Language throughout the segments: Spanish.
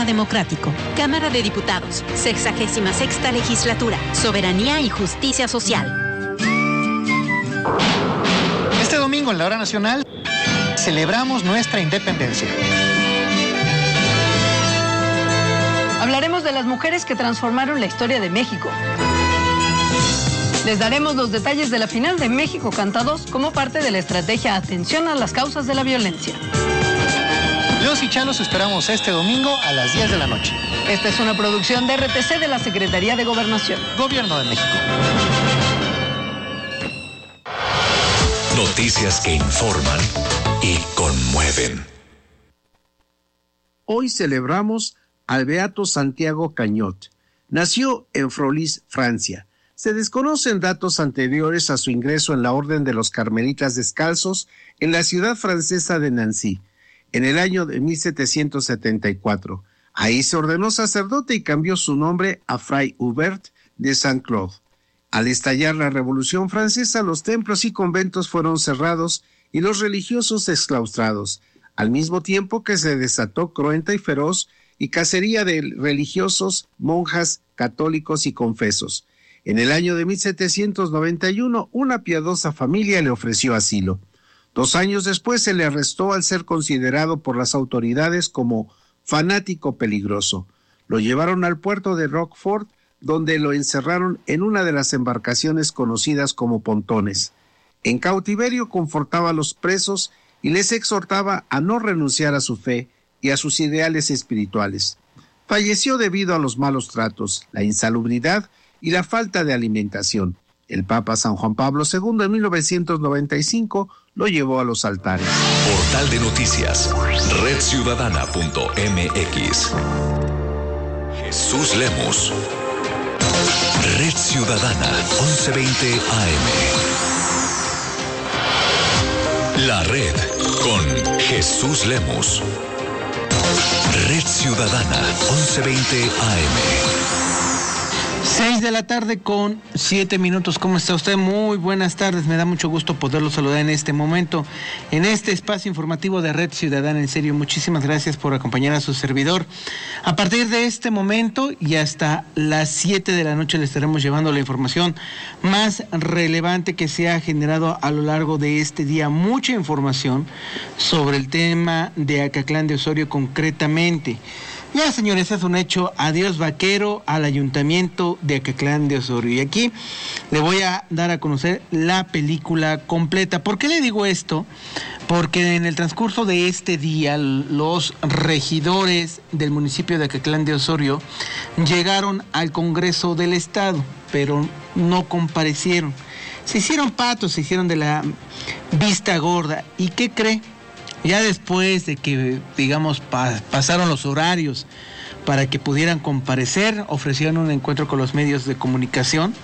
Sistema Democrático. Cámara de Diputados, 66ª Legislatura. Soberanía y Justicia Social. Este domingo en la Hora Nacional celebramos nuestra independencia. Hablaremos de las mujeres que transformaron la historia de México. Les daremos los detalles de la final de México Canta 2 como parte de la estrategia Atención a las Causas de la Violencia. Los y Chalos esperamos este domingo a las 10 de la noche. Esta es una producción de RTC de la Secretaría de Gobernación. Gobierno de México. Noticias que informan y conmueven. Hoy celebramos al beato Santiago Cañot. Nació en Frolis, Francia. Se desconocen datos anteriores a su ingreso en la Orden de los Carmelitas Descalzos en la ciudad francesa de Nancy, en el año de 1774. Ahí se ordenó sacerdote y cambió su nombre a Fray Hubert de Saint-Claude. Al estallar la Revolución Francesa, los templos y conventos fueron cerrados y los religiosos exclaustrados, al mismo tiempo que se desató cruenta y feroz y cacería de religiosos, monjas, católicos y confesos. En el año de 1791, una piadosa familia le ofreció asilo. 2 años después se le arrestó al ser considerado por las autoridades como fanático peligroso. Lo llevaron al puerto de Roquefort, donde lo encerraron en una de las embarcaciones conocidas como pontones. En cautiverio confortaba a los presos y les exhortaba a no renunciar a su fe y a sus ideales espirituales. Falleció debido a los malos tratos, la insalubridad y la falta de alimentación. El Papa San Juan Pablo II en 1995 lo llevó a los altares. Portal de Noticias, redciudadana.mx. Jesús Lemos. Red Ciudadana, 1120 AM. La Red con Jesús Lemos. Red Ciudadana, 1120 AM. 6 de la tarde con 7 minutos. ¿Cómo está usted? Muy buenas tardes. Me da mucho gusto poderlo saludar en este momento, en este espacio informativo de Red Ciudadana. En serio, muchísimas gracias por acompañar a su servidor. A partir de este momento y hasta las 7 de la noche le estaremos llevando la información más relevante que se ha generado a lo largo de este día. Mucha información sobre el tema de Acatlán de Osorio concretamente. Ya, señores, es un hecho. Adiós vaquero al ayuntamiento de Acatlán de Osorio. Y aquí le voy a dar a conocer la película completa. ¿Por qué le digo esto? Porque en el transcurso de este día, los regidores del municipio de Acatlán de Osorio llegaron al Congreso del Estado, pero no comparecieron. Se hicieron patos, se hicieron de la vista gorda. ¿Y qué cree? Ya después de que, digamos, pasaron los horarios para que pudieran comparecer, ofrecieron un encuentro con los medios de comunicación,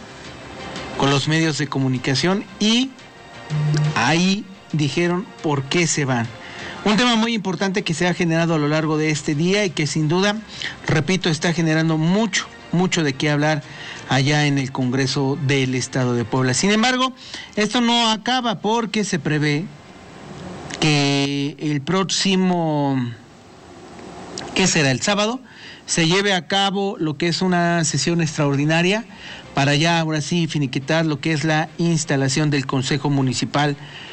y ahí dijeron por qué se van. Un tema muy importante que se ha generado a lo largo de este día y que sin duda, repito, está generando mucho de qué hablar allá en el Congreso del Estado de Puebla. Sin embargo, esto no acaba porque se prevé que el próximo, ¿qué será? El sábado, se lleve a cabo lo que es una sesión extraordinaria para ya ahora sí finiquitar lo que es la instalación del Consejo Municipal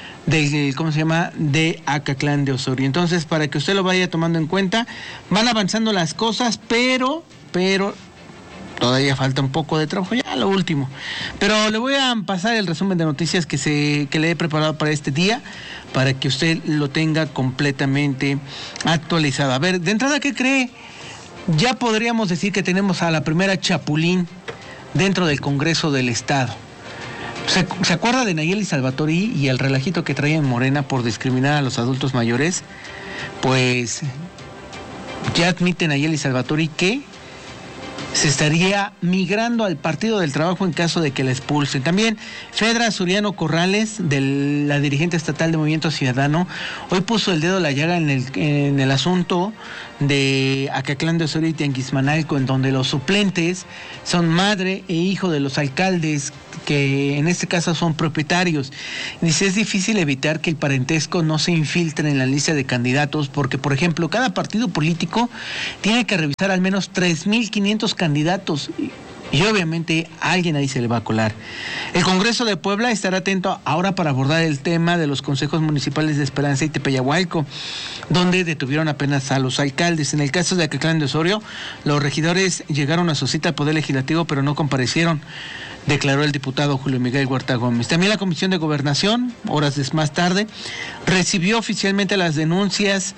de Acatlán de Osorio. Entonces, para que usted lo vaya tomando en cuenta, van avanzando las cosas, pero todavía falta un poco de trabajo, ya lo último. Pero le voy a pasar el resumen de noticias que le he preparado para este día, para que usted lo tenga completamente actualizado. A ver, de entrada, ¿qué cree? Ya podríamos decir que tenemos a la primera chapulín dentro del Congreso del Estado. ¿Se acuerda de Nayeli Salvatori y el relajito que traía en Morena por discriminar a los adultos mayores? Pues ya admite Nayeli Salvatori que se estaría migrando al Partido del Trabajo en caso de que la expulsen. También Fedra Suriano Corrales, de la dirigente estatal de Movimiento Ciudadano, hoy puso el dedo en la llaga en el asunto de Acatlán de Osorio y Tianguismanalco, en donde los suplentes son madre e hijo de los alcaldes, que en este caso son propietarios. Dice, es difícil evitar que el parentesco no se infiltre en la lista de candidatos, porque, por ejemplo, cada partido político tiene que revisar al menos 3,500 candidatos. Y obviamente a alguien ahí se le va a colar. El Congreso de Puebla estará atento ahora para abordar el tema de los consejos municipales de Esperanza y Tepeyahualco, donde detuvieron apenas a los alcaldes. En el caso de Acatlán de Osorio, los regidores llegaron a su cita al Poder Legislativo, pero no comparecieron, declaró el diputado Julio Miguel Huerta Gómez. También la Comisión de Gobernación, horas más tarde, recibió oficialmente las renuncias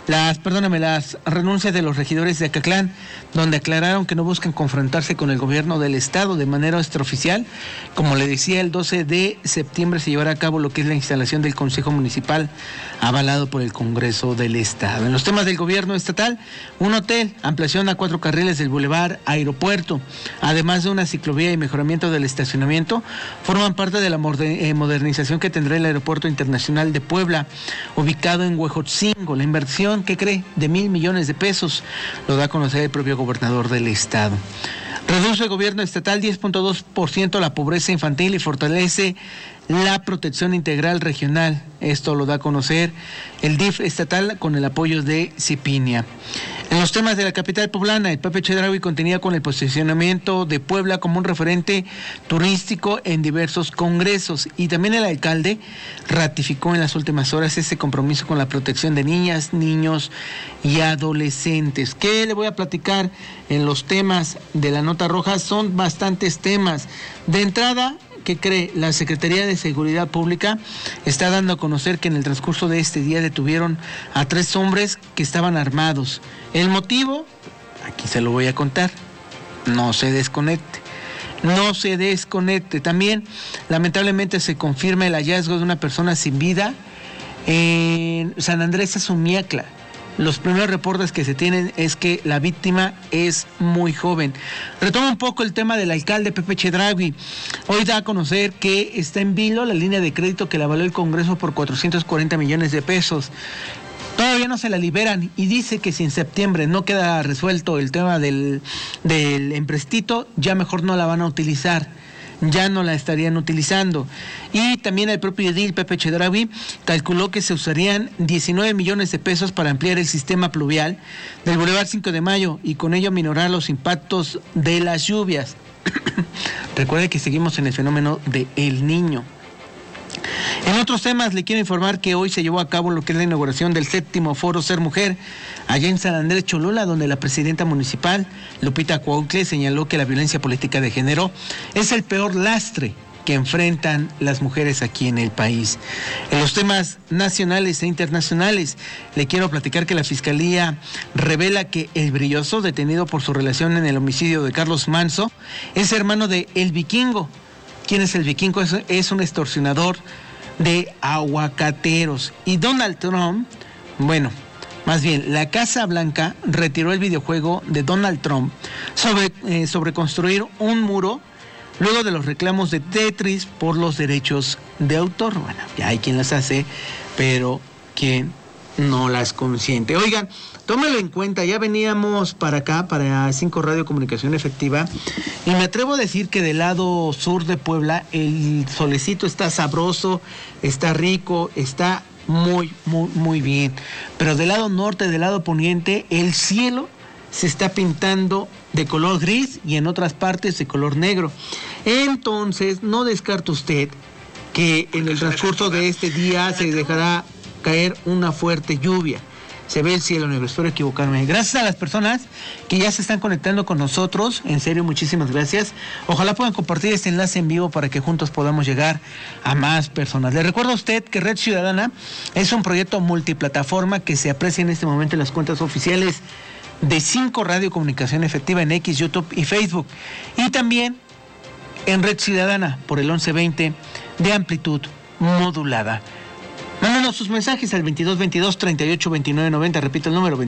de los regidores de Acatlán, donde aclararon que no buscan confrontarse con el gobierno del estado de manera extraoficial. Como le decía, el 12 de septiembre se llevará a cabo lo que es la instalación del Consejo Municipal, avalado por el Congreso del Estado. En los temas del gobierno estatal, un hotel, ampliación a 4 carriles del Boulevard Aeropuerto, además de una ciclovía y mejoramiento del estacionamiento, forman parte de la modernización que tendrá el Aeropuerto Internacional de Puebla, ubicado en Huejotzingo. La inversión, ¿qué cree?, de 1,000 millones de pesos, lo da a conocer el propio gobernador del estado. Reduce el gobierno estatal 10.2% la pobreza infantil y fortalece la protección integral regional. Esto lo da a conocer el DIF estatal con el apoyo de Cipinia. En los temas de la capital poblana, el Pepe Chedraui continúa con el posicionamiento de Puebla como un referente turístico en diversos congresos, y también el alcalde ratificó en las últimas horas ese compromiso con la protección de niñas, niños y adolescentes. ¿Qué le voy a platicar en los temas de la nota roja? Son bastantes temas. De entrada, ¿qué cree? La Secretaría de Seguridad Pública está dando a conocer que en el transcurso de este día detuvieron a 3 hombres que estaban armados. El motivo, aquí se lo voy a contar. No se desconecte. También, lamentablemente, se confirma el hallazgo de una persona sin vida en San Andrés Azumiacla. Los primeros reportes que se tienen es que la víctima es muy joven. Retomo un poco el tema del alcalde Pepe Chedraui. Hoy da a conocer que está en vilo la línea de crédito que le avaló el Congreso por 440 millones de pesos. Todavía no se la liberan y dice que si en septiembre no queda resuelto el tema del emprestito, ya mejor no la van a utilizar. Ya no la estarían utilizando. Y también el propio edil Pepe Chedraui calculó que se usarían 19 millones de pesos para ampliar el sistema pluvial del Boulevard 5 de Mayo y con ello minorar los impactos de las lluvias. Recuerde que seguimos en el fenómeno de El Niño. En otros temas, le quiero informar que hoy se llevó a cabo lo que es la inauguración del 7º Foro Ser Mujer, allá en San Andrés Cholula, donde la presidenta municipal, Lupita Cuautle, señaló que la violencia política de género es el peor lastre que enfrentan las mujeres aquí en el país. En los temas nacionales e internacionales, le quiero platicar que la Fiscalía revela que el Brilloso, detenido por su relación en el homicidio de Carlos Manso, es hermano de El Vikingo. ¿Quién es El Vikingo? Es un extorsionador de aguacateros. Y Donald Trump, la Casa Blanca retiró el videojuego de Donald Trump sobre construir un muro luego de los reclamos de Tetris por los derechos de autor. Bueno, ya hay quien las hace, pero quien no las consiente. Oigan, tómelo en cuenta, ya veníamos para acá, para 5 Radio Comunicación Efectiva, y me atrevo a decir que del lado sur de Puebla el solecito está sabroso, está rico, está muy, muy, muy bien. Pero del lado norte, del lado poniente, el cielo se está pintando de color gris y en otras partes de color negro. Entonces, no descarte usted que en el transcurso de este día se dejará caer una fuerte lluvia. Se ve el cielo negro, espero equivocarme. Gracias a las personas que ya se están conectando con nosotros, en serio, muchísimas gracias. Ojalá puedan compartir este enlace en vivo para que juntos podamos llegar a más personas. Le recuerdo a usted que Red Ciudadana es un proyecto multiplataforma que se aprecia en este momento en las cuentas oficiales de 5 Radio Comunicación Efectiva en X, YouTube y Facebook. Y también en Red Ciudadana por el 1120 de amplitud modulada. Mándanos sus mensajes al 2222-382990, repito el número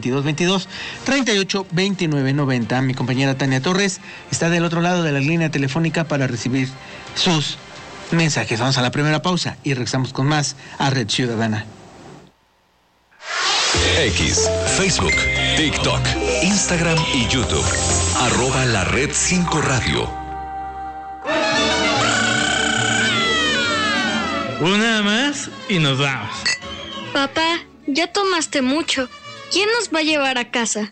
2222-382990. Mi compañera Tania Torres está del otro lado de la línea telefónica para recibir sus mensajes. Vamos a la primera pausa y regresamos con más a Red Ciudadana. X, Facebook, TikTok, Instagram y YouTube. @La Red 5 Radio. Una más y nos vamos. Papá, ya tomaste mucho. ¿Quién nos va a llevar a casa?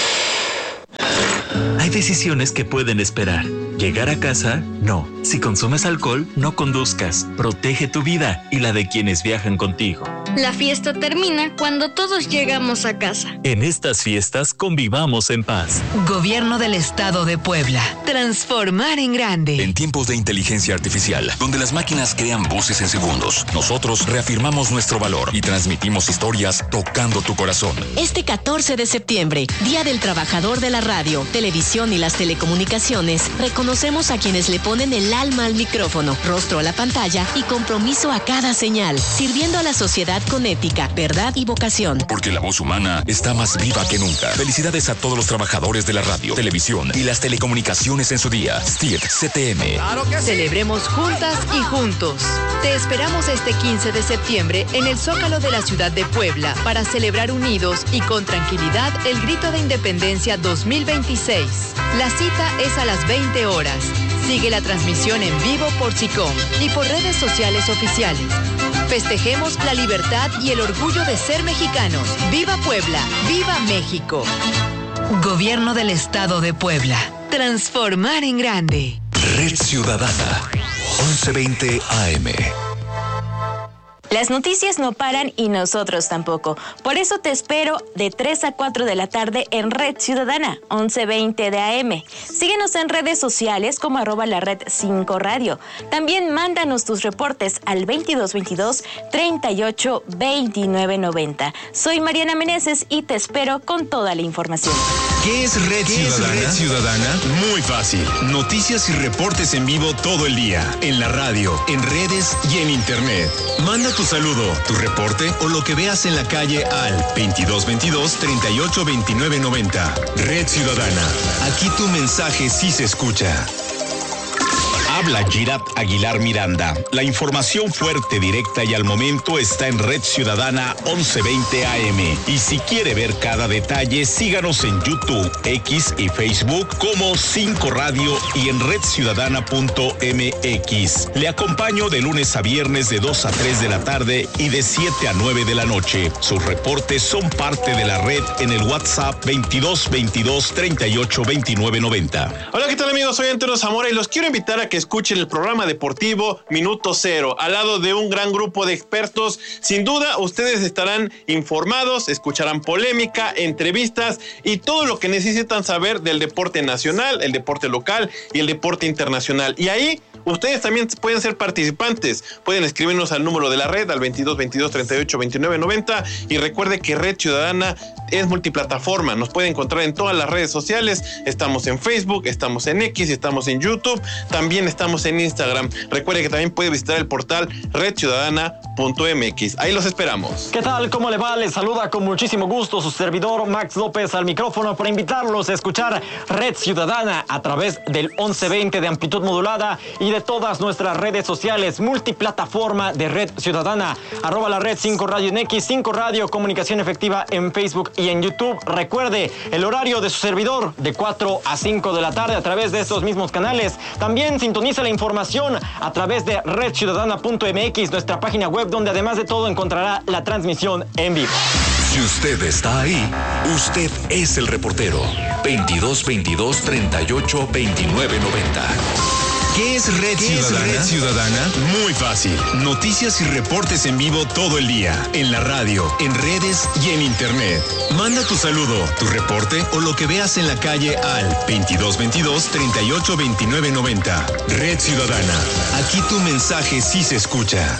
Hay decisiones que pueden esperar. Llegar a casa, no. Si consumes alcohol, no conduzcas. Protege tu vida y la de quienes viajan contigo. La fiesta termina cuando todos llegamos a casa. En estas fiestas convivamos en paz. Gobierno del Estado de Puebla. Transformar en grande. En tiempos de inteligencia artificial, donde las máquinas crean voces en segundos, nosotros reafirmamos nuestro valor y transmitimos historias tocando tu corazón. Este 14 de septiembre, Día del Trabajador de la Radio, Televisión y las Telecomunicaciones, reconocemos a quienes le ponen el alma al micrófono, rostro a la pantalla y compromiso a cada señal, sirviendo a la sociedad con ética, verdad y vocación. Porque la voz humana está más viva que nunca. Felicidades a todos los trabajadores de la radio, televisión y las telecomunicaciones en su día. Steve CTM. ¡Claro que sí! Celebremos juntas y juntos. Te esperamos este 15 de septiembre en el Zócalo de la ciudad de Puebla para celebrar unidos y con tranquilidad el Grito de Independencia 2026. La cita es a las 20 horas. Sigue la transmisión en vivo por SICOM y por redes sociales oficiales. Festejemos la libertad y el orgullo de ser mexicanos. ¡Viva Puebla! ¡Viva México! Gobierno del Estado de Puebla. Transformar en grande. Red Ciudadana. 1120 AM. Las noticias no paran y nosotros tampoco. Por eso te espero de 3 a 4 de la tarde en Red Ciudadana, 1120 de AM. Síguenos en redes sociales como @La Red 5 Radio. También mándanos tus reportes al 2222 38 29 90. Soy Mariana Meneses y te espero con toda la información. ¿Qué es Red Ciudadana? Muy fácil. Noticias y reportes en vivo todo el día. En la radio, en redes y en internet. Manda tu saludo, tu reporte o lo que veas en la calle al 2222 38 29 90. Red Ciudadana. Aquí tu mensaje sí se escucha. Habla Girat Aguilar Miranda. La información fuerte, directa y al momento está en Red Ciudadana 1120 AM. Y si quiere ver cada detalle, síganos en YouTube, X y Facebook como 5 Radio y en redciudadana.mx. Le acompaño de lunes a viernes de 2 a 3 de la tarde y de 7 a 9 de la noche. Sus reportes son parte de la red en el WhatsApp 2222 38 29 90. Hola, ¿qué tal amigos? Soy Antonio Zamora y los quiero invitar a que escuchen el programa deportivo Minuto Cero, al lado de un gran grupo de expertos. Sin duda, ustedes estarán informados, escucharán polémica, entrevistas y todo lo que necesitan saber del deporte nacional, el deporte local y el deporte internacional. Y ahí ustedes también pueden ser participantes. Pueden escribirnos al número de la red, al 2222 38 29 90. Y recuerde que Red Ciudadana es multiplataforma. Nos puede encontrar en todas las redes sociales. Estamos en Facebook, estamos en X, estamos en YouTube. También estamos en Instagram. Recuerde que también puede visitar el portal redciudadana.mx. Ahí los esperamos. ¿Qué tal? ¿Cómo le va? Les saluda con muchísimo gusto su servidor Max López al micrófono para invitarlos a escuchar Red Ciudadana a través del 1120 de amplitud modulada y de todas nuestras redes sociales, multiplataforma de Red Ciudadana, @La Red 5 Radio en X, 5 Radio Comunicación Efectiva en Facebook y en YouTube. Recuerde el horario de su servidor de 4 a 5 de la tarde a través de estos mismos canales. También sintoniza la información a través de redciudadana.mx, nuestra página web, donde además de todo encontrará la transmisión en vivo. Si usted está ahí, usted es el reportero. 2222 38 29 90. ¿Qué es Red Ciudadana? Muy fácil. Noticias y reportes en vivo todo el día. En la radio, en redes y en internet. Manda tu saludo, tu reporte o lo que veas en la calle al 2222 38 29 90. Red Ciudadana. Aquí tu mensaje sí se escucha.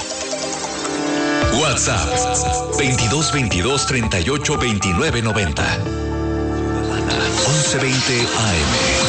WhatsApp 2222 38 29 90. 1120 AM.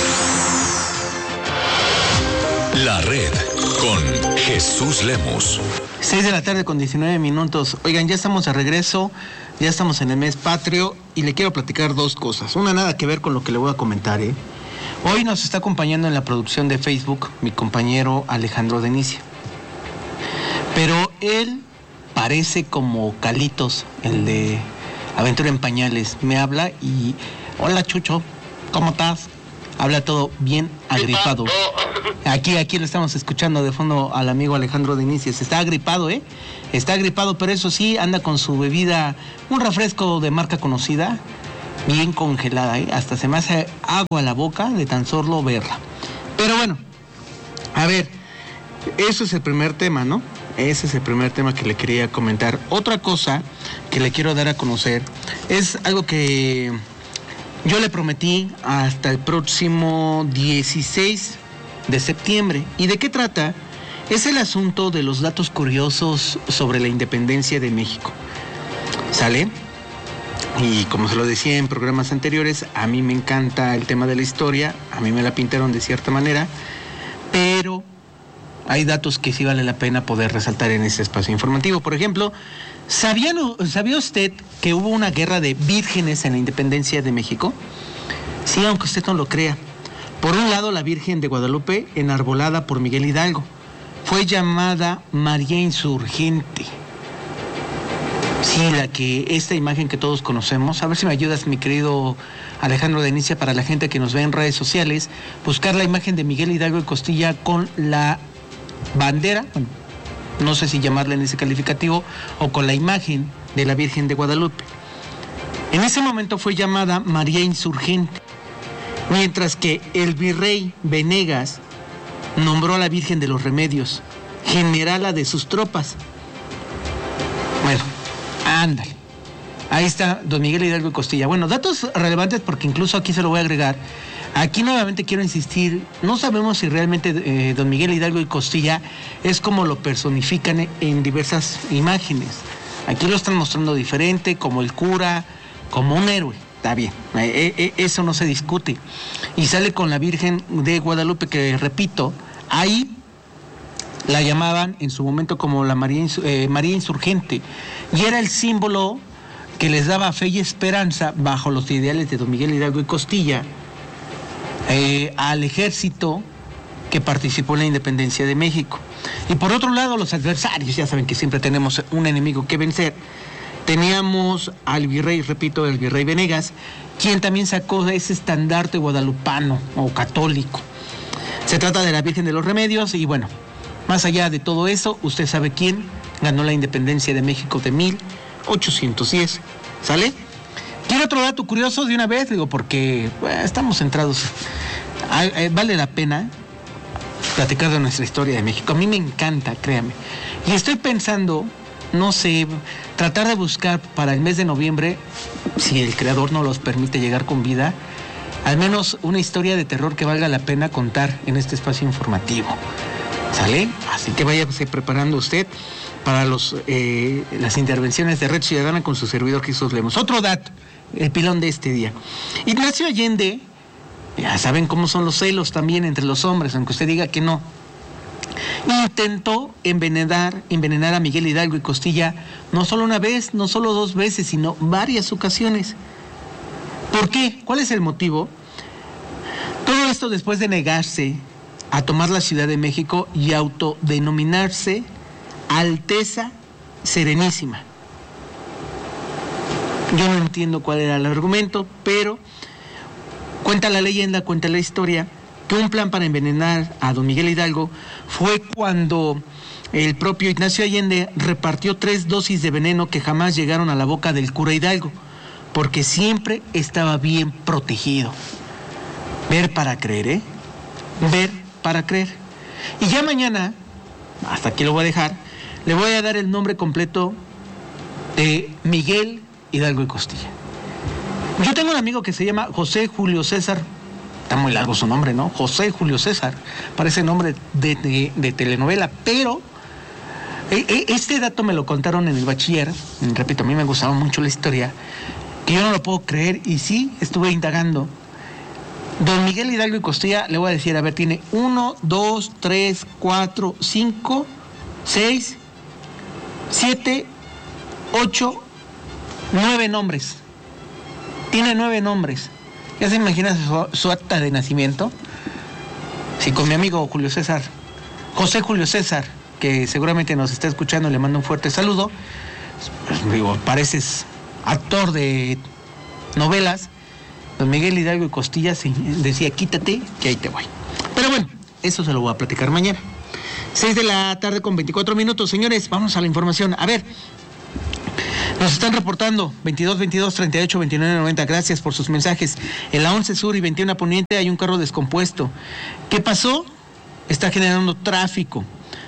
La Red con Jesús Lemus. 6 de la tarde con 19 minutos. Oigan, ya estamos de regreso, ya estamos en el mes patrio y le quiero platicar dos cosas. Una nada que ver con lo que le voy a comentar, ¿eh? Hoy nos está acompañando en la producción de Facebook mi compañero Alejandro Denicia. Pero él parece como Calitos, el de Aventura en Pañales, me habla y... Hola, Chucho, ¿cómo estás? Habla todo bien agripado. Aquí lo estamos escuchando de fondo al amigo Alejandro Dinices. Está agripado, Está agripado, pero eso sí, anda con su bebida, un refresco de marca conocida, bien congelada, Hasta se me hace agua a la boca de tan solo verla. Pero bueno, a ver, eso es el primer tema, ¿no? Ese es el primer tema que le quería comentar. Otra cosa que le quiero dar a conocer es algo que yo le prometí hasta el próximo 16 de septiembre. ¿Y de qué trata? Es el asunto de los datos curiosos sobre la independencia de México. ¿Sale? Y como se lo decía en programas anteriores, a mí me encanta el tema de la historia, a mí me la pintaron de cierta manera, pero hay datos que sí vale la pena poder resaltar en este espacio informativo. Por ejemplo, ¿sabía usted que hubo una guerra de vírgenes en la independencia de México? Sí, aunque usted no lo crea. Por un lado, la Virgen de Guadalupe, enarbolada por Miguel Hidalgo, fue llamada María Insurgente. Sí, esta imagen que todos conocemos. A ver si me ayudas, mi querido Alejandro Denicia, para la gente que nos ve en redes sociales, buscar la imagen de Miguel Hidalgo y Costilla con la bandera, bueno, no sé si llamarla en ese calificativo, o con la imagen de la Virgen de Guadalupe. En ese momento fue llamada María Insurgente, mientras que el virrey Venegas nombró a la Virgen de los Remedios generala de sus tropas. Bueno, ándale. Ahí está don Miguel Hidalgo y Costilla. Bueno, datos relevantes porque incluso aquí se lo voy a agregar. Aquí nuevamente quiero insistir, no sabemos si realmente don Miguel Hidalgo y Costilla es como lo personifican en diversas imágenes. Aquí lo están mostrando diferente, como el cura, como un héroe. Está bien, eso no se discute. Y sale con la Virgen de Guadalupe, que repito, ahí la llamaban en su momento como la María Insurgente, y era el símbolo que les daba fe y esperanza bajo los ideales de don Miguel Hidalgo y Costilla al ejército que participó en la independencia de México. Y por otro lado, los adversarios, ya saben que siempre tenemos un enemigo que vencer. Teníamos al virrey, repito, el virrey Venegas, quien también sacó ese estandarte guadalupano o católico. Se trata de la Virgen de los Remedios y bueno, más allá de todo eso, usted sabe quién ganó la independencia de México de 1810. ¿Sale? ¿Quiere otro dato curioso de una vez? Digo, porque estamos centrados. Vale la pena platicar de nuestra historia de México. A mí me encanta, créame. Y estoy pensando, no sé, tratar de buscar para el mes de noviembre, si el creador nos los permite llegar con vida, al menos una historia de terror que valga la pena contar en este espacio informativo. ¿Sale? Así que váyase preparando usted para las intervenciones de Red Ciudadana con su servidor Jesús Lemos. Otro dato, el pilón de este día. Ignacio Allende, ya saben cómo son los celos también entre los hombres, aunque usted diga que no, intentó envenenar a Miguel Hidalgo y Costilla no solo una vez, no solo dos veces, sino varias ocasiones. ¿Por qué? ¿Cuál es el motivo? Todo esto después de negarse a tomar la Ciudad de México y autodenominarse Alteza Serenísima. Yo no entiendo cuál era el argumento, pero cuenta la leyenda, cuenta la historia, que un plan para envenenar a don Miguel Hidalgo fue cuando el propio Ignacio Allende repartió 3 dosis de veneno que jamás llegaron a la boca del cura Hidalgo, porque siempre estaba bien protegido. Ver para creer, Ver para creer. Y ya mañana, hasta aquí lo voy a dejar, le voy a dar el nombre completo de Miguel Hidalgo y Costilla. Yo tengo un amigo que se llama José Julio César. Está muy largo su nombre, ¿no? José Julio César. Parece nombre de telenovela, pero este dato me lo contaron en el bachiller. Repito, a mí me gustaba mucho la historia, que yo no lo puedo creer, y sí, estuve indagando. Don Miguel Hidalgo y Costilla, le voy a decir, a ver, tiene 1, 2, 3, 4, 5, 6, 7, 8, 9 nombres. Tiene 9 nombres. ¿Ya se imagina su acta de nacimiento? Sí, con mi amigo Julio César, José Julio César, que seguramente nos está escuchando, le mando un fuerte saludo. Pues, digo, pareces actor de novelas, don Miguel Hidalgo y Costillas, decía, quítate, que ahí te voy. Pero bueno, eso se lo voy a platicar mañana. 6 de la tarde con 24 minutos. Señores, vamos a la información. A ver, nos están reportando 22 22 38 29 90. Gracias por sus mensajes. En la 11 Sur y 21 Poniente hay un carro descompuesto. ¿Qué pasó? Está generando tráfico.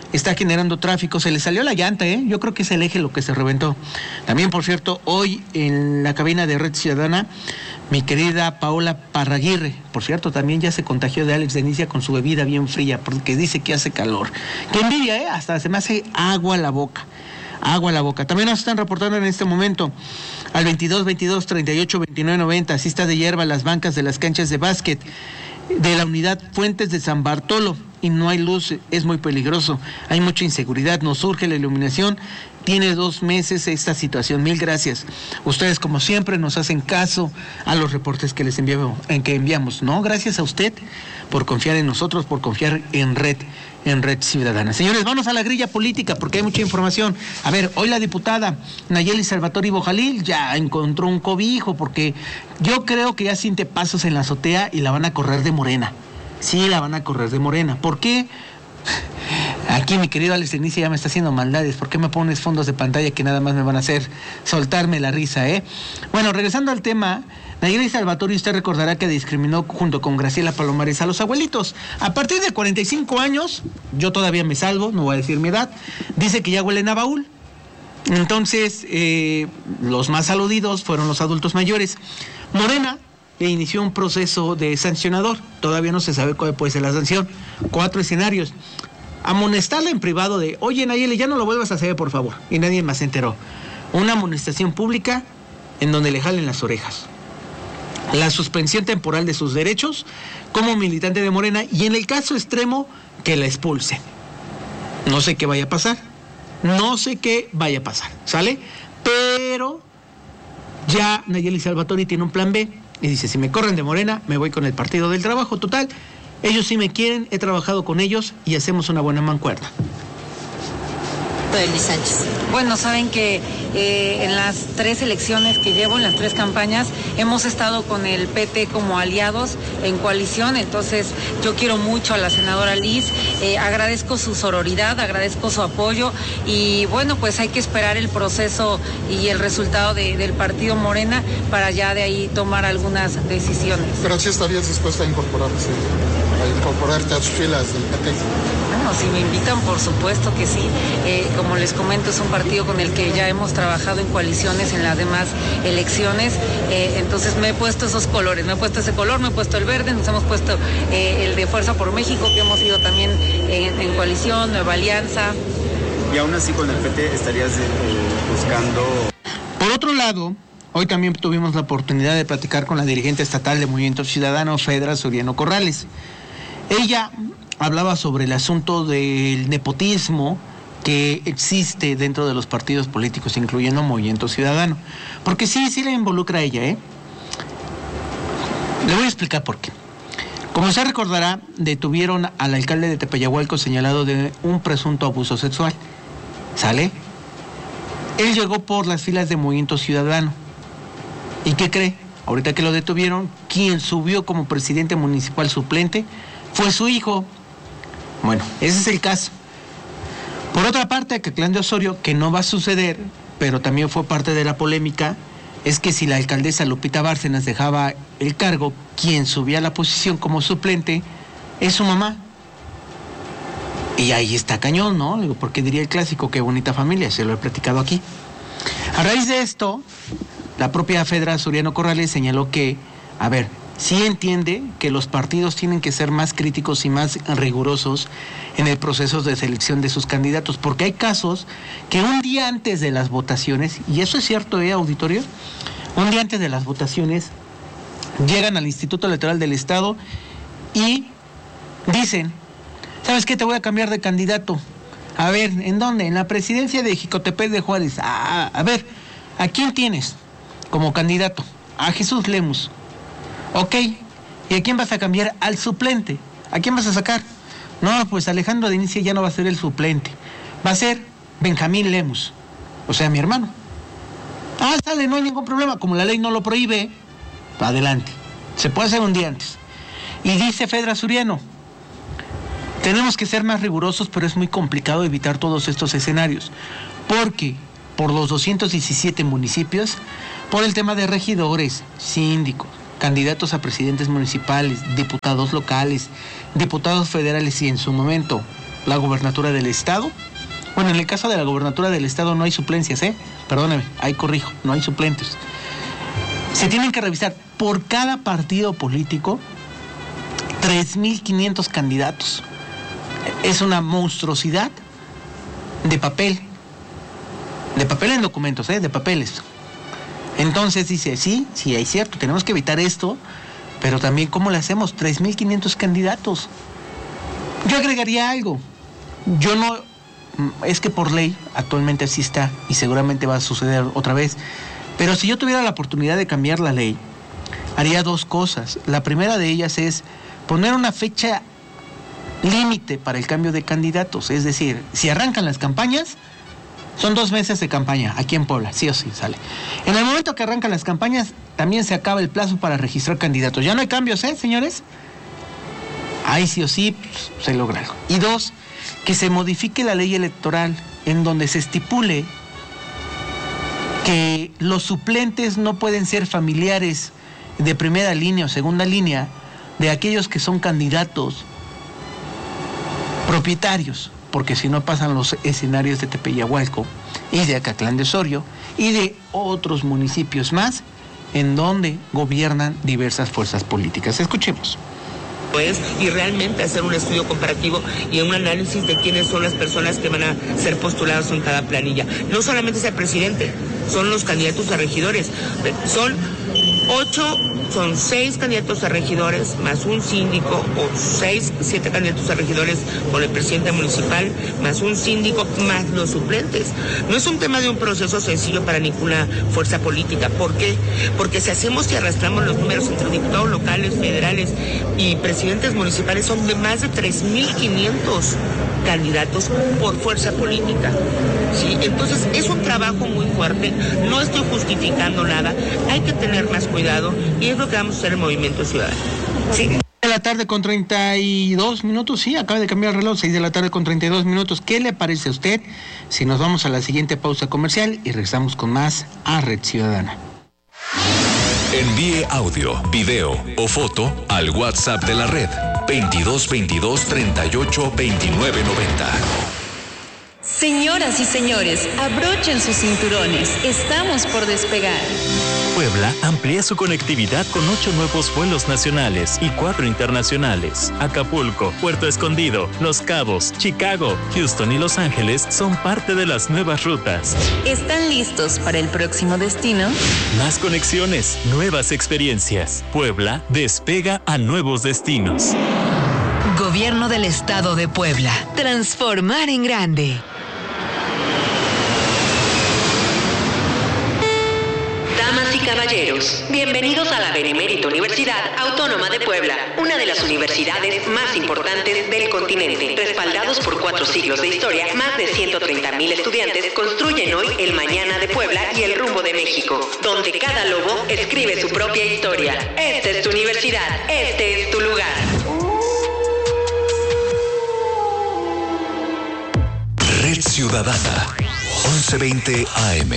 Se le salió la llanta, yo creo que es el eje lo que se reventó. También, por cierto, hoy en la cabina de Red Ciudadana, mi querida Paola Parraguirre, por cierto, también ya se contagió de Alex Denicia con su bebida bien fría, porque dice que hace calor. Qué envidia, hasta se me hace agua a la boca. También nos están reportando en este momento al 22 22 38 29 90, asista de hierba a las bancas de las canchas de básquet de la unidad Fuentes de San Bartolo, y no hay luz, es muy peligroso, hay mucha inseguridad, nos urge la iluminación, tiene 2 meses esta situación. Mil gracias. Ustedes, como siempre, nos hacen caso a los reportes que les enviamos. No, gracias a usted por confiar en nosotros, por confiar en Red Ciudadana. Señores, vamos a la grilla política porque hay mucha información. A ver, hoy la diputada Nayeli Salvatori Bojalil ya encontró un cobijo, porque yo creo que ya siente pasos en la azotea y la van a correr de Morena. Sí, la van a correr de Morena. ¿Por qué? Aquí mi querido Alex Denicia ya me está haciendo maldades. ¿Por qué me pones fondos de pantalla que nada más me van a hacer soltarme la risa, Bueno, regresando al tema, Nayeli Salvatori, usted recordará que discriminó junto con Graciela Palomares a los abuelitos. A partir de 45 años, yo todavía me salvo, no voy a decir mi edad, dice que ya huelen a baúl. Entonces, los más aludidos fueron los adultos mayores. Morena inició un proceso de sancionador. Todavía no se sabe cuál puede ser la sanción. 4 escenarios. Amonestarla en privado de, oye Nayeli, ya no lo vuelvas a hacer, por favor. Y nadie más se enteró. Una amonestación pública en donde le jalen las orejas. La suspensión temporal de sus derechos como militante de Morena, y en el caso extremo, que la expulse. No sé qué vaya a pasar. ¿Sale? Pero ya Nayeli Salvatori tiene un plan B. Y dice, si me corren de Morena, me voy con el Partido del Trabajo. Total, ellos sí me quieren, he trabajado con ellos y hacemos una buena mancuerna. Elis Sánchez. Bueno, saben que en las 3 elecciones que llevo, en las 3 campañas, hemos estado con el PT como aliados en coalición. Entonces yo quiero mucho a la senadora Liz, agradezco su sororidad, agradezco su apoyo, y bueno, pues hay que esperar el proceso y el resultado del partido Morena para ya de ahí tomar algunas decisiones. Pero sí estarías dispuesta a incorporarte a sus filas del PT. Bueno, si me invitan, por supuesto que sí. Como les comento, es un partido con el que ya hemos trabajado en coaliciones en las demás elecciones. Entonces me he puesto esos colores, me he puesto ese color, me he puesto el verde, nos hemos puesto el de Fuerza por México, que hemos ido también en coalición, Nueva Alianza. Y aún así con el PT estarías buscando... Por otro lado, hoy también tuvimos la oportunidad de platicar con la dirigente estatal de Movimiento Ciudadano, Fedra Soriano Corrales. Ella hablaba sobre el asunto del nepotismo que existe dentro de los partidos políticos, incluyendo Movimiento Ciudadano. Porque sí le involucra a ella, Le voy a explicar por qué. Como usted recordará, detuvieron al alcalde de Tepeyahualco señalado de un presunto abuso sexual. ¿Sale? Él llegó por las filas de Movimiento Ciudadano. ¿Y qué cree? Ahorita que lo detuvieron, quien subió como presidente municipal suplente fue su hijo. Bueno, ese es el caso. Por otra parte, Catlán de Osorio, que no va a suceder, pero también fue parte de la polémica, es que si la alcaldesa Lupita Bárcenas dejaba el cargo, quien subía a la posición como suplente es su mamá. Y ahí está cañón, ¿no? Digo, porque diría el clásico, qué bonita familia, se lo he platicado aquí. A raíz de esto, la propia Fedra Soriano Corrales señaló que, sí entiende que los partidos tienen que ser más críticos y más rigurosos en el proceso de selección de sus candidatos, porque hay casos que un día antes de las votaciones, y eso es cierto, auditorio, un día antes de las votaciones llegan al Instituto Electoral del Estado y dicen, ¿sabes qué? Te voy a cambiar de candidato. A ver, ¿en dónde? En la presidencia de Jicotepec de Juárez. A ver, ¿a quién tienes como candidato? A Jesús Lemus. Ok, ¿y a quién vas a cambiar? Al suplente. ¿A quién vas a sacar? No, pues Alejandro Denicia ya no va a ser el suplente. Va a ser Benjamín Lemus, o sea, mi hermano. Sale, no hay ningún problema. Como la ley no lo prohíbe, adelante. Se puede hacer un día antes. Y dice Fedra Suriano, tenemos que ser más rigurosos, pero es muy complicado evitar todos estos escenarios. Porque por los 217 municipios, por el tema de regidores, síndicos, candidatos a presidentes municipales, diputados locales, diputados federales y en su momento la gobernatura del estado. Bueno, en el caso de la gobernatura del estado no hay suplencias, perdóname, ahí corrijo, no hay suplentes. Se tienen que revisar por cada partido político 3,500 candidatos. Es una monstruosidad de papel en documentos, de papeles. Entonces dice, sí, es cierto, tenemos que evitar esto, pero también ¿cómo le hacemos? 3,500 candidatos. Yo agregaría algo. Es que por ley actualmente así está y seguramente va a suceder otra vez. Pero si yo tuviera la oportunidad de cambiar la ley, haría 2 cosas. La primera de ellas es poner una fecha límite para el cambio de candidatos. Es decir, si arrancan las campañas, son 2 meses de campaña aquí en Puebla, sí o sí sale. En el momento que arrancan las campañas, también se acaba el plazo para registrar candidatos. Ya no hay cambios, señores. Ahí sí o sí se logra algo. Y 2, que se modifique la ley electoral en donde se estipule que los suplentes no pueden ser familiares de primera línea o segunda línea de aquellos que son candidatos propietarios, porque si no pasan los escenarios de Tepeyahualco y de Acatlán de Osorio y de otros municipios más en donde gobiernan diversas fuerzas políticas. Escuchemos. Y realmente hacer un estudio comparativo y un análisis de quiénes son las personas que van a ser postulados en cada planilla. No solamente es el presidente, son los candidatos a regidores. Son 6 candidatos a regidores, más un síndico, o 7 candidatos a regidores con el presidente municipal, más un síndico, más los suplentes. No es un tema de un proceso sencillo para ninguna fuerza política. ¿Por qué? Porque si hacemos y arrastramos los números entre diputados locales, federales y presidentes municipales, son de más de 3,500 candidatos por fuerza política. ¿Sí? Entonces es un trabajo muy fuerte, no estoy justificando nada, hay que tener más cuidado y es lo que vamos a hacer en Movimiento Ciudadano. ¿Sí? De la tarde con 32 minutos, sí, acaba de cambiar el reloj, 6 de la tarde con 32 minutos. ¿Qué le parece a usted si nos vamos a la siguiente pausa comercial y regresamos con más a Red Ciudadana? Envíe audio, video o foto al WhatsApp de la red 2222 38 29 90. Señoras y señores, abrochen sus cinturones. Estamos por despegar. Puebla amplía su conectividad con 8 nuevos vuelos nacionales y 4 internacionales. Acapulco, Puerto Escondido, Los Cabos, Chicago, Houston y Los Ángeles son parte de las nuevas rutas. ¿Están listos para el próximo destino? Más conexiones, nuevas experiencias. Puebla despega a nuevos destinos. Gobierno del Estado de Puebla. Transformar en grande. Damas y caballeros, bienvenidos a la Benemérita Universidad Autónoma de Puebla, una de las universidades más importantes del continente. Respaldados por 4 siglos de historia, más de 130,000 estudiantes construyen hoy el mañana de Puebla y el rumbo de México, donde cada lobo escribe su propia historia. Esta es tu universidad, este es tu lugar. Red Ciudadana, 1120 AM.